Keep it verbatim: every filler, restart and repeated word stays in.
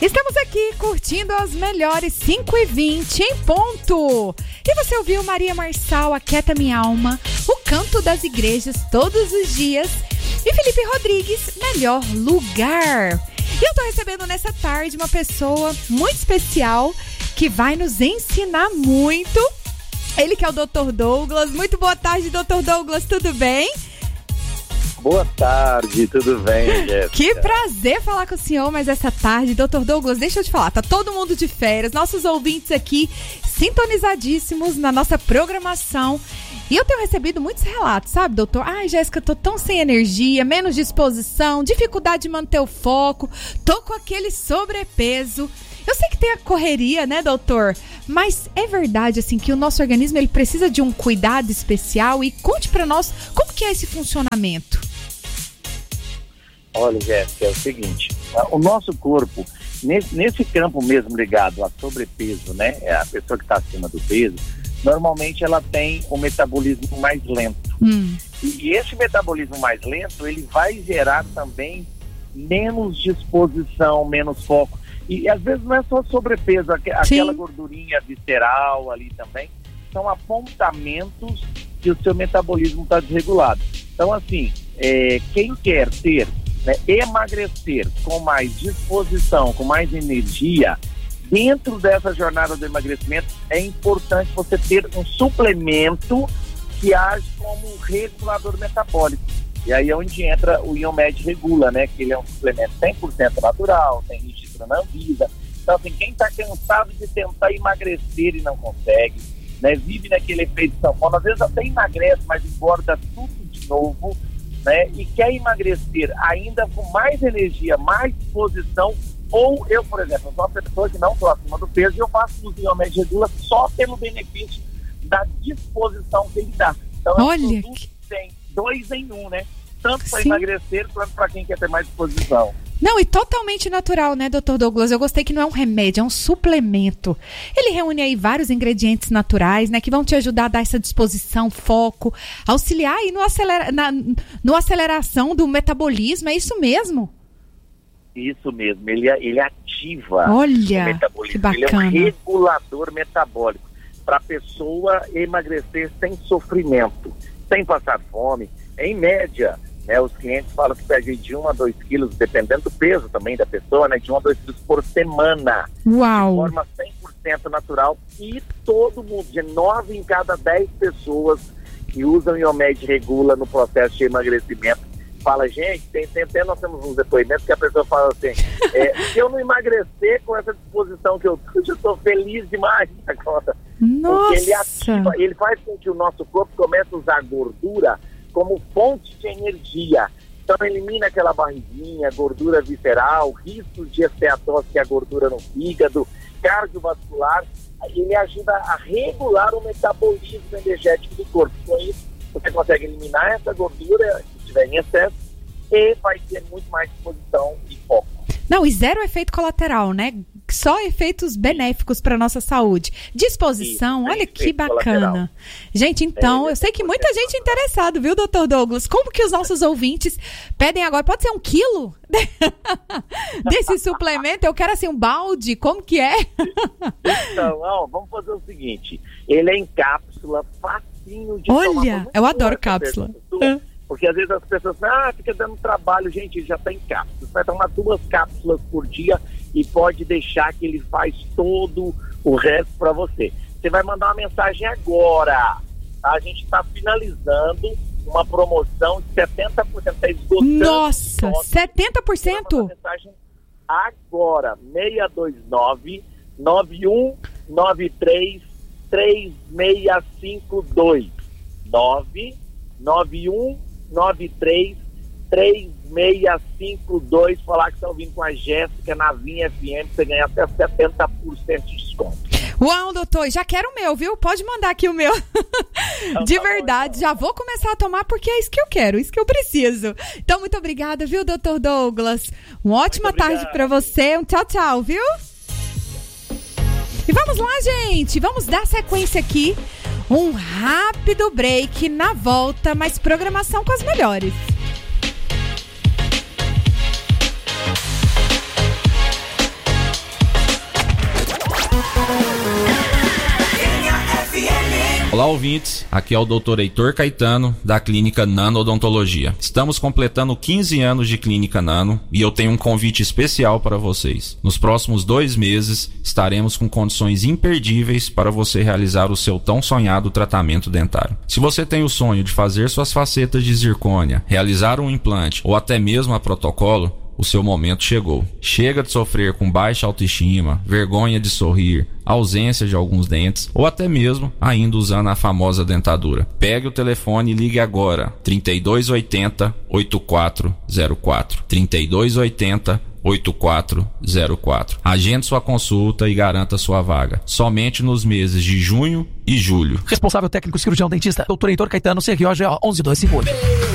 Estamos aqui curtindo as melhores cinco e vinte em ponto. E você ouviu Maria Marçal, Aquieta Minha Alma, O Canto das Igrejas, Todos os Dias, e Felipe Rodrigues, Melhor Lugar. E eu tô recebendo nessa tarde uma pessoa muito especial que vai nos ensinar muito. Ele que é o doutor Douglas. Muito boa tarde, doutor Douglas, tudo bem? Boa tarde, tudo bem, Jéssica? Que prazer falar com o senhor mais essa tarde. doutor Douglas, deixa eu te falar, tá todo mundo de férias, nossos ouvintes aqui sintonizadíssimos na nossa programação. E eu tenho recebido muitos relatos, sabe, doutor? Ai, Jéssica, tô tão sem energia, menos disposição, dificuldade de manter o foco, tô com aquele sobrepeso. Eu sei que tem a correria, né, doutor? Mas é verdade, assim, que o nosso organismo, ele precisa de um cuidado especial. E conte pra nós, como que é esse funcionamento? Olha, Jéssica, é o seguinte, o nosso corpo, nesse, nesse campo mesmo ligado a sobrepeso, né, a pessoa que está acima do peso, normalmente ela tem um metabolismo mais lento. Hum. E esse metabolismo mais lento, ele vai gerar também menos disposição, menos foco. E às vezes não é só sobrepeso, aquela Sim. gordurinha visceral ali também, são apontamentos que o seu metabolismo está desregulado. Então, assim, é, quem quer ter, né, emagrecer com mais disposição, com mais energia, dentro dessa jornada do emagrecimento, é importante você ter um suplemento que age como regulador metabólico. E aí é onde entra o IonMed Regula, né? Que ele é um suplemento cem por cento natural, tem registro na Anvisa. Então, assim, quem está cansado de tentar emagrecer e não consegue, né? Vive naquele efeito sanfona, às vezes até emagrece, mas engorda tudo de novo, né? E quer emagrecer ainda com mais energia, mais disposição. Ou eu, por exemplo, sou uma pessoa que não estou acima do peso e eu faço o IonMed Regula só pelo benefício da disposição que ele dá. Então, Olha, é um produto que tem dois em um, né? Tanto para Sim. emagrecer quanto para quem quer ter mais disposição. Não, e totalmente natural, né, doutor Douglas? Eu gostei que não é um remédio, é um suplemento. Ele reúne aí vários ingredientes naturais, né, que vão te ajudar a dar essa disposição, foco, auxiliar aí no, acelera, na, no aceleração do metabolismo, é isso mesmo? Isso mesmo, ele, ele ativa Olha, o metabolismo. Que bacana. Ele é um regulador metabólico para a pessoa emagrecer sem sofrimento, sem passar fome. Em média, né, os clientes falam que perdem de um a dois quilos, dependendo do peso também da pessoa, né, de um a dois quilos por semana. Uau! De forma cem por cento natural. E todo mundo, de nove em cada dez pessoas que usam o IonMed Regula no processo de emagrecimento, fala, gente, tem, tem, tem, nós temos uns depoimentos que a pessoa fala assim, é, se eu não emagrecer com essa disposição que eu tô, eu estou feliz demais agora. Nossa! Porque ele ativa, ele faz com que o nosso corpo comece a usar gordura como fonte de energia. Então elimina aquela barriguinha, gordura visceral, risco de esteatose, que é a gordura no fígado, cardiovascular. Ele ajuda a regular o metabolismo energético do corpo. Com isso, você consegue eliminar essa gordura se estiver em excesso e vai ter muito mais disposição e foco. Não, e zero efeito colateral, né? Só efeitos benéficos para nossa saúde. Disposição, Isso, olha que bacana. Colateral. Gente, então, é, eu sei que muita gente é interessada, viu, doutor Douglas? Como que os nossos ouvintes pedem agora? Pode ser um quilo desse suplemento? Eu quero, assim, um balde. Como que é? Então, ó, vamos fazer o seguinte. Ele é em cápsula, facinho de olha, tomar. Olha, eu adoro cápsula. Porque às vezes as pessoas falam, ah, fica dando trabalho. Gente, ele já tem cápsulas. Você vai tomar duas cápsulas por dia e pode deixar que ele faz todo o resto para você. Você vai mandar uma mensagem agora. A gente está finalizando uma promoção de setenta por cento. Está esgotando. Nossa, setenta por cento? Uma mensagem agora. seis dois nove, nove um nove três, três seis cinco dois. nove nove um nove três, três seis cinco dois. Falar que estão vindo com a Jéssica na Vinha F M, você ganha até setenta por cento de desconto. Uau, doutor, já quero o meu, viu? Pode mandar aqui o meu. Então, de tá verdade, bom, então. Já vou começar a tomar porque é isso que eu quero, isso que eu preciso. Então, muito obrigada, viu, doutor Douglas? Uma ótima tarde para você, um tchau, tchau, viu? E vamos lá, gente, vamos dar sequência aqui. Um rápido break, na volta, mais programação com as melhores. Olá, ouvintes. Aqui é o doutor Heitor Caetano, da Clínica Nano Odontologia. Estamos completando quinze anos de Clínica Nano e eu tenho um convite especial para vocês. Nos próximos dois meses, estaremos com condições imperdíveis para você realizar o seu tão sonhado tratamento dentário. Se você tem o sonho de fazer suas facetas de zircônia, realizar um implante ou até mesmo a protocolo, o seu momento chegou. Chega de sofrer com baixa autoestima, vergonha de sorrir, ausência de alguns dentes ou até mesmo ainda usando a famosa dentadura. Pegue o telefone e ligue agora. trinta e dois oitenta, oitenta e quatro zero quatro. trinta e dois oitenta, oitenta e quatro zero quatro. Agende sua consulta e garanta sua vaga. Somente nos meses de junho e julho. Responsável técnico cirurgião dentista, doutor Heitor Caetano, C R O G O um um dois cinco oito.